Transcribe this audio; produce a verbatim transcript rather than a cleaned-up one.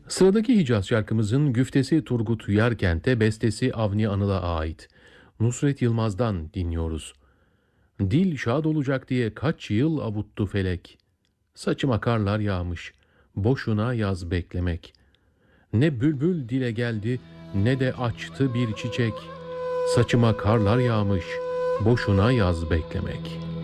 Sıradaki Hicaz şarkımızın güftesi Turgut Yerkent'e, bestesi Avni Anıl'a ait. Nusret Yılmaz'dan dinliyoruz. Dil şad olacak diye kaç yıl avuttu felek. Saçıma karlar yağmış, boşuna yaz beklemek. Ne bülbül dile geldi, ne de açtı bir çiçek. Saçıma karlar yağmış, boşuna yaz beklemek.